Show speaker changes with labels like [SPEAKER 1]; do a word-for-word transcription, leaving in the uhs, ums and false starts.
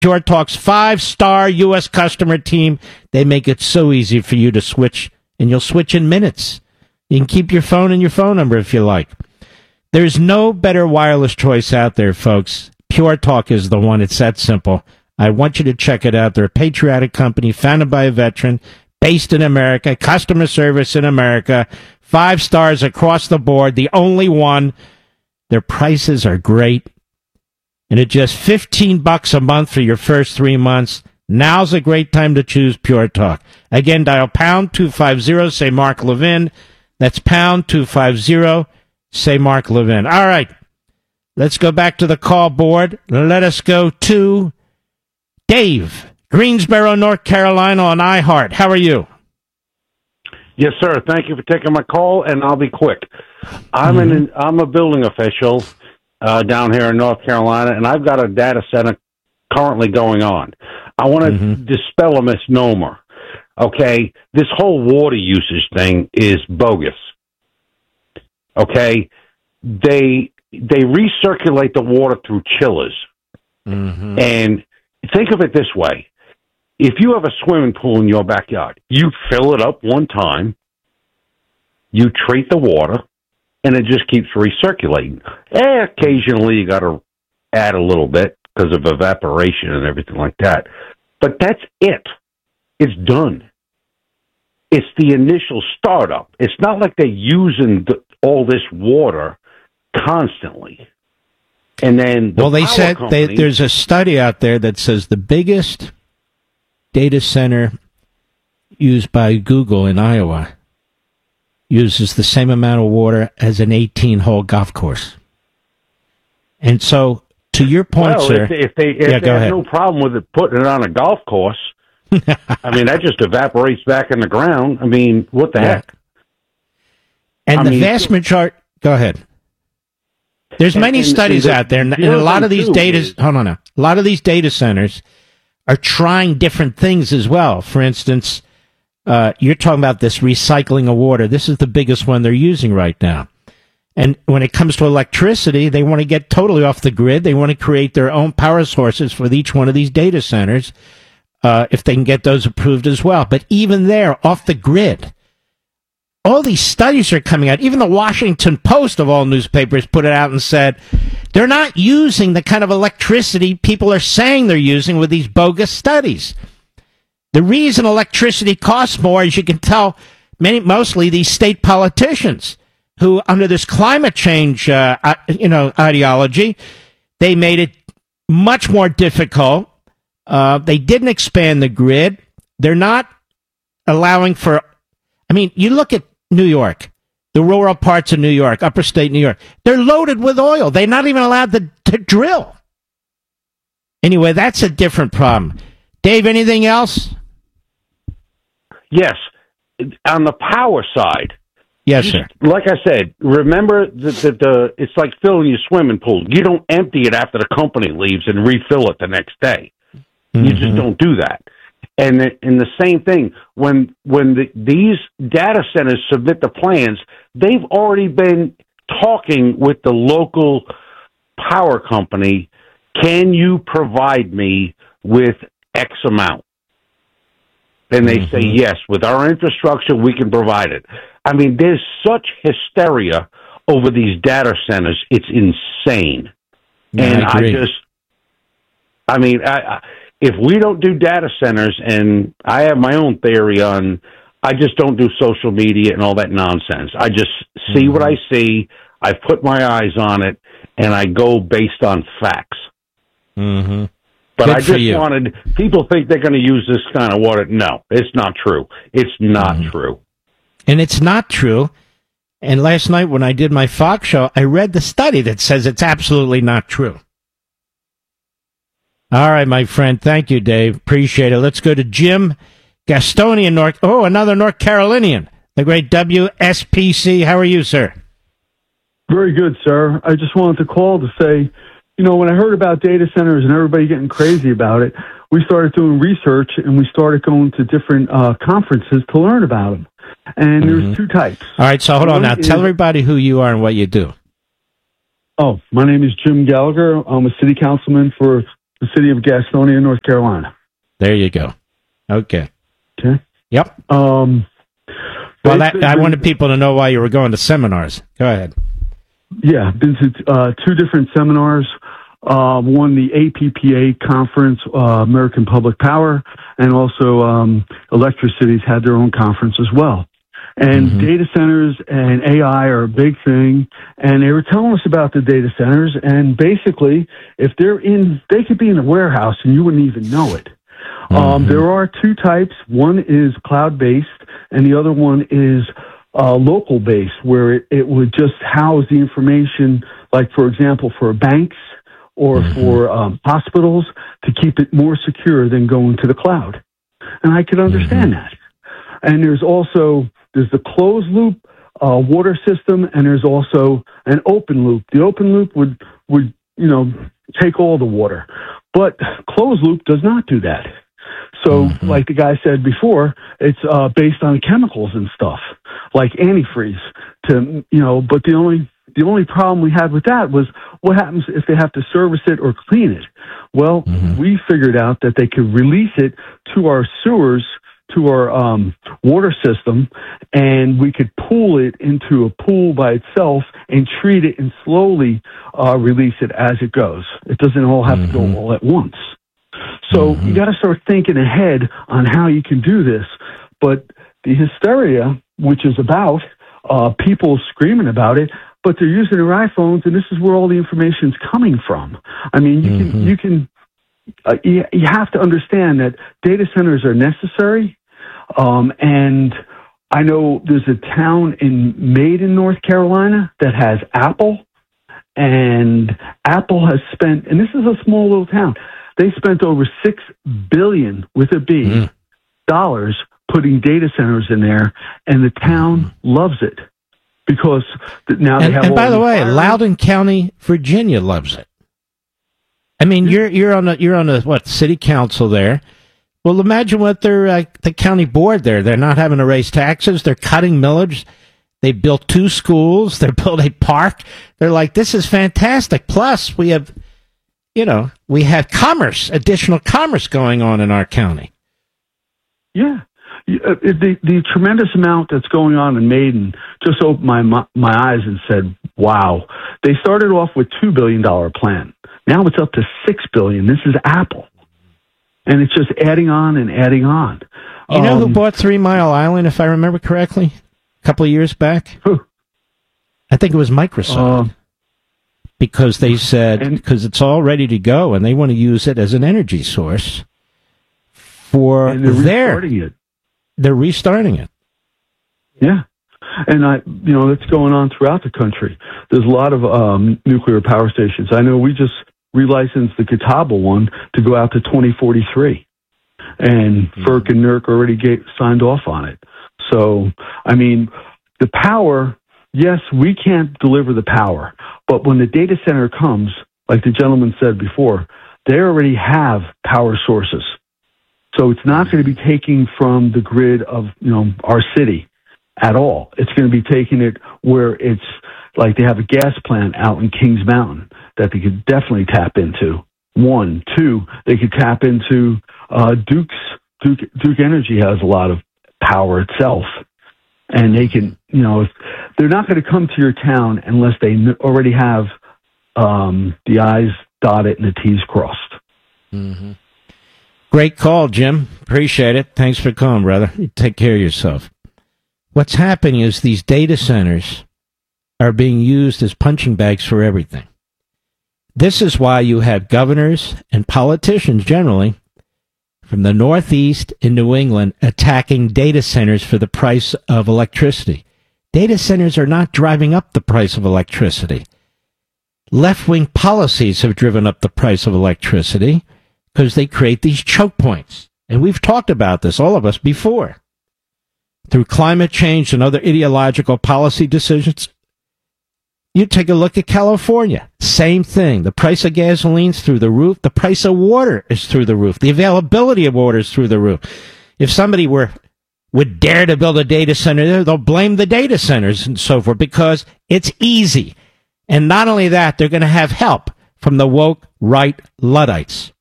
[SPEAKER 1] Pure Talk's five-star U S customer team, they make it so easy for you to switch, and you'll switch in minutes. You can keep your phone and your phone number if you like. There's no better wireless choice out there, folks. Pure Talk is the one. It's that simple. I want you to check it out. They're a patriotic company founded by a veteran, based in America, customer service in America, five stars across the board, the only one. Their prices are great. And at just fifteen bucks a month for your first three months, now's a great time to choose Pure Talk. Again, dial pound two fifty, say Mark Levin. That's pound two fifty, say Mark Levin. All right, let's go back to the call board. Let us go to Dave, Greensboro, North Carolina on iHeart. How are you?
[SPEAKER 2] Yes, sir. Thank you for taking my call, and I'll be quick. I'm mm-hmm. an I'm a building official uh, down here in North Carolina, and I've got a data center currently going on. I want to mm-hmm. dispel a misnomer. Okay, this whole water usage thing is bogus. Okay, they they recirculate the water through chillers, mm-hmm. and think of it this way. If you have a swimming pool in your backyard, you fill it up one time, you treat the water, and it just keeps recirculating. Eh, occasionally you got to add a little bit because of evaporation and everything like that. But that's it. It's done. It's the initial startup. It's not like they're using the, all this water constantly. And then the
[SPEAKER 1] well, they
[SPEAKER 2] power
[SPEAKER 1] said
[SPEAKER 2] company,
[SPEAKER 1] they, there's a study out there that says the biggest data center used by Google in Iowa uses the same amount of water as an eighteen-hole golf course. And so, to your point,
[SPEAKER 2] well,
[SPEAKER 1] sir...
[SPEAKER 2] if, if they, if
[SPEAKER 1] yeah,
[SPEAKER 2] they have no problem with it putting it on a golf course, I mean, that just evaporates back in the ground. I mean, what the yeah. heck?
[SPEAKER 1] And
[SPEAKER 2] I
[SPEAKER 1] the
[SPEAKER 2] mean,
[SPEAKER 1] vast majority... Go ahead. There's many
[SPEAKER 2] and,
[SPEAKER 1] studies
[SPEAKER 2] and the,
[SPEAKER 1] out there, and, and a lot of these data...
[SPEAKER 2] Is,
[SPEAKER 1] hold on now. A lot of these data centers are trying different things as well. For instance, uh, you're talking about this recycling of water. This is the biggest one they're using right now. And when it comes to electricity, they want to get totally off the grid. They want to create their own power sources for each one of these data centers, uh, if they can get those approved as well. But even there, off the grid, all these studies are coming out. Even the Washington Post, of all newspapers, put it out and said they're not using the kind of electricity people are saying they're using with these bogus studies. The reason electricity costs more, as you can tell, many, mostly these state politicians who, under this climate change, uh, you know, ideology, they made it much more difficult. Uh, they didn't expand the grid. They're not allowing for. I mean, you look at New York, the rural parts of New York, upper state New York, they're loaded with oil. They're not even allowed to, to drill. Anyway, that's a different problem. Dave, anything else?
[SPEAKER 2] Yes. On the power side.
[SPEAKER 1] Yes, sir.
[SPEAKER 2] Like I said, remember that the, the, it's like filling your swimming pool. You don't empty it after the company leaves and refill it the next day. Mm-hmm. You just don't do that. And the, and the same thing, when when the, these data centers submit the plans, they've already been talking with the local power company. Can you provide me with X amount? And they mm-hmm. say, yes, with our infrastructure, we can provide it. I mean, there's such hysteria over these data centers. It's insane.
[SPEAKER 1] Yeah,
[SPEAKER 2] and
[SPEAKER 1] I,
[SPEAKER 2] I just, I mean, I, I if we don't do data centers, and I have my own theory on, I just don't do social media and all that nonsense. I just see mm-hmm. what I see. I put my eyes on it, and I go based on facts.
[SPEAKER 1] Mm-hmm.
[SPEAKER 2] But
[SPEAKER 1] Good
[SPEAKER 2] I just
[SPEAKER 1] you.
[SPEAKER 2] wanted, people think they're going to use this kind of water. No, it's not true. It's not mm-hmm. true.
[SPEAKER 1] And it's not true. And last night when I did my Fox show, I read the study that says it's absolutely not true. All right, my friend. Thank you, Dave. Appreciate it. Let's go to Jim Gastonia, North. Oh, another North Carolinian. The great W S P C. How are you, sir?
[SPEAKER 3] Very good, sir. I just wanted to call to say, you know, when I heard about data centers and everybody getting crazy about it, we started doing research and we started going to different uh, conferences to learn about them. And mm-hmm. there's two types.
[SPEAKER 1] All right, so hold on
[SPEAKER 3] One
[SPEAKER 1] now.
[SPEAKER 3] is,
[SPEAKER 1] Tell everybody who you are and what you do.
[SPEAKER 3] Oh, my name is Jim Gallagher. I'm a city councilman for the city of Gastonia, North Carolina.
[SPEAKER 1] There you go. Okay.
[SPEAKER 3] Okay.
[SPEAKER 1] Yep.
[SPEAKER 3] Um,
[SPEAKER 1] well, that, I wanted people to know why you were going to seminars. Go ahead.
[SPEAKER 3] Yeah, been to uh, two different seminars. Uh, one, the A P P A conference, uh, American Public Power, and also um, Electricities had their own conference as well. And mm-hmm. data centers and A I are a big thing. And they were telling us about the data centers. And basically, if they're in, they could be in a warehouse and you wouldn't even know it. Mm-hmm. Um, there are two types. One is cloud-based, and the other one is uh, local-based, where it, it would just house the information, like, for example, for banks or mm-hmm. for um, hospitals, to keep it more secure than going to the cloud. And I could understand mm-hmm. that. And there's also, there's the closed loop uh, water system, and there's also an open loop. The open loop would, would, you know, take all the water. But closed loop does not do that. So, mm-hmm. like the guy said before, it's uh, based on chemicals and stuff, like antifreeze. To you know, but the only the only problem we had with that was what happens if they have to service it or clean it. Well, mm-hmm. we figured out that they could release it to our sewers, to our um, water system, and we could pool it into a pool by itself and treat it and slowly uh, release it as it goes. It doesn't all have mm-hmm. to go all at once. So mm-hmm. you got to start thinking ahead on how you can do this. But the hysteria, which is about uh, people screaming about it, but they're using their iPhones, and this is where all the information is coming from. I mean, you mm-hmm. can you can uh, you, you have to understand that data centers are necessary. Um, and I know there's a town in Maiden, North Carolina, that has Apple, and Apple has spent, and this is a small little town, they spent over six billion with a B mm. dollars putting data centers in there, and the town loves it because now they
[SPEAKER 1] and,
[SPEAKER 3] have.
[SPEAKER 1] And
[SPEAKER 3] all
[SPEAKER 1] by the way,
[SPEAKER 3] fire.
[SPEAKER 1] Loudoun County, Virginia, loves it. I mean, you're you're on a you're on a what city council there. Well, imagine what they're uh, the county board there. They're not having to raise taxes. They're cutting millage. They built two schools. They built a park. They're like, this is fantastic. Plus, we have, you know, we have commerce, additional commerce going on in our county.
[SPEAKER 3] Yeah. The the tremendous amount that's going on in Maiden just opened my my eyes and said, wow. They started off with two billion dollars plan. Now it's up to six billion dollars. This is Apple. And it's just adding on and adding on.
[SPEAKER 1] You know
[SPEAKER 3] um,
[SPEAKER 1] who bought Three Mile Island, if I remember correctly, a couple of years back?
[SPEAKER 3] Who?
[SPEAKER 1] I think it was Microsoft. Uh, because they said, because it's all ready to go, and they want to use it as an energy source for
[SPEAKER 3] and they're
[SPEAKER 1] their...
[SPEAKER 3] restarting it.
[SPEAKER 1] They're restarting it.
[SPEAKER 3] Yeah. And, I, you know, that's going on throughout the country. There's a lot of um, nuclear power stations. I know we just relicensed the Catawba one to go out to twenty forty-three. And mm-hmm. FERC and NERC already get, signed off on it. So, I mean, the power, yes, we can't deliver the power. But when the data center comes, like the gentleman said before, they already have power sources. So it's not going to be taking from the grid of, you know, our city at all. It's going to be taking it where it's like they have a gas plant out in Kings Mountain that they could definitely tap into. One. Two, they could tap into uh, Duke's. Duke, Duke Energy has a lot of power itself. And they can, you know, if, they're not going to come to your town unless they already have um, the I's dotted and the T's crossed.
[SPEAKER 1] Mm-hmm. Great call, Jim. Appreciate it. Thanks for calling, brother. You take care of yourself. What's happening is these data centers are being used as punching bags for everything. This is why you have governors and politicians generally from the Northeast in New England attacking data centers for the price of electricity. Data centers are not driving up the price of electricity. Left-wing policies have driven up the price of electricity because they create these choke points. And we've talked about this, all of us, before. Through climate change and other ideological policy decisions, you take a look at California. Same thing. The price of gasoline's through the roof. The price of water is through the roof. The availability of water is through the roof. If somebody were would dare to build a data center there, they'll blame the data centers and so forth because it's easy. And not only that, they're going to have help from the woke right Luddites.